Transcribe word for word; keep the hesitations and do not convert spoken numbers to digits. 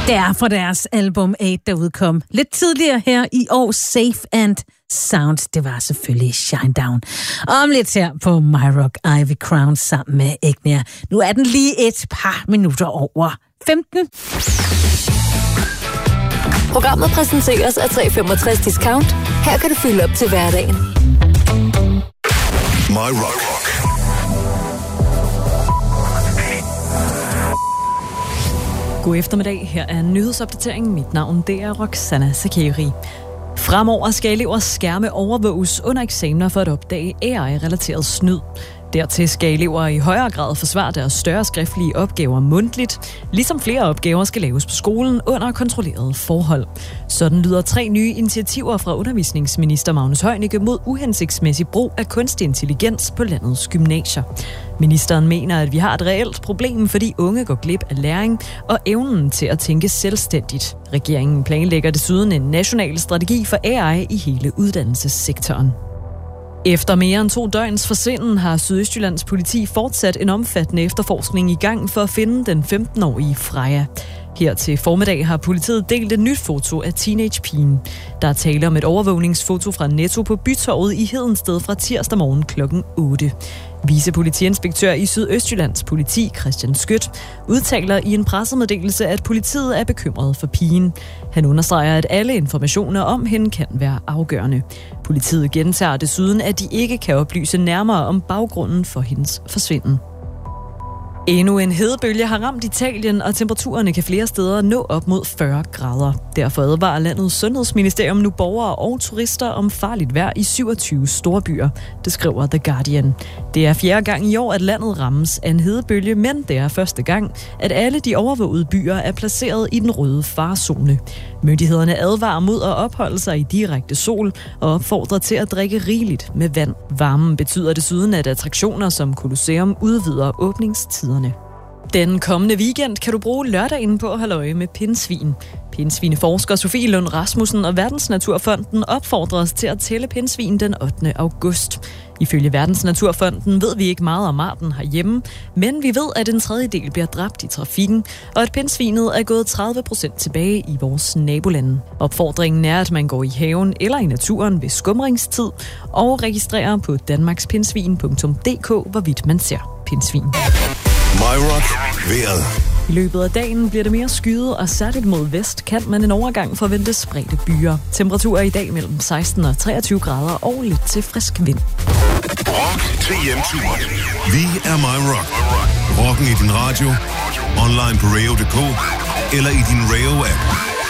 Det er fra deres album otte, der udkom lidt tidligere her i år. Safe and Sound, det var selvfølgelig Shinedown. Om lidt her på My Rock Ivy Crown sammen med Egnia. Nu er den lige et par minutter over femten. Programmet præsenteres af tre femogtres Discount. Her kan du fylde op til hverdagen. My Rock. God eftermiddag. Her er nyhedsopdateringen. Mit navn det er Roxana Sakeri. Fremover skal elever skærme overvåges under eksamener for at opdage A I-relateret snyd. Dertil skal elever i højere grad forsvare deres større skriftlige opgaver mundtligt, ligesom flere opgaver skal laves på skolen under kontrollerede forhold. Sådan lyder tre nye initiativer fra undervisningsminister Magnus Heunicke mod uhensigtsmæssig brug af kunstig intelligens på landets gymnasier. Ministeren mener, at vi har et reelt problem, fordi unge går glip af læring og evnen til at tænke selvstændigt. Regeringen planlægger desuden en national strategi for A I i hele uddannelsessektoren. Efter mere end to døgns forsinden har Sydøstjyllands politi fortsat en omfattende efterforskning i gang for at finde den femten-årige Freja. Her til formiddag har politiet delt et nyt foto af teenagepigen. Der er tale om et overvågningsfoto fra Netto på Bytorvet i Hedensted fra tirsdag morgen klokken otte. Vicepolitiinspektør i Sydøstjyllands politi, Christian Skødt, udtaler i en pressemeddelelse, at politiet er bekymret for pigen. Han understreger, at alle informationer om hende kan være afgørende. Politiet gentager desuden, at de ikke kan oplyse nærmere om baggrunden for hendes forsvinden. Endnu en hedebølge har ramt Italien, og temperaturerne kan flere steder nå op mod fyrre grader. Derfor advarer landets sundhedsministerium nu borgere og turister om farligt vejr i syvogtyve storbyer, det skriver The Guardian. Det er fjerde gang i år, at landet rammes af en hedebølge, men det er første gang, at alle de overvågede byer er placeret i den røde farezone. Myndighederne advarer mod at opholde sig i direkte sol og opfordrer til at drikke rigeligt med vand. Varmen betyder desuden, at attraktioner som Colosseum udvider åbningstiderne. Den kommende weekend kan du bruge lørdagen på at holde øje med pindsvin. Pindsvineforsker Sofie Lund Rasmussen og Verdensnaturfonden opfordrer os til at tælle pindsvin den ottende august. Ifølge Verdensnaturfonden ved vi ikke meget om arten herhjemme, men vi ved, at en tredjedel bliver dræbt i trafikken, og at pindsvinet er gået tredive procent tilbage i vores nabolande. Opfordringen er, at man går i haven eller i naturen ved skumringstid og registrerer på danmarkspindsvin punktum d k, hvorvidt man ser pindsvin. My Rock. Vejret. I løbet af dagen bliver det mere skyet, og særligt mod vest kan man en overgang forvente spredte byer. Temperaturer i dag mellem seksten og treogtyve grader og lidt til frisk vind. Rock til hjemtur. Vi er My Rock. Rocken i din radio, online på radio punktum d k eller i din Radio-app.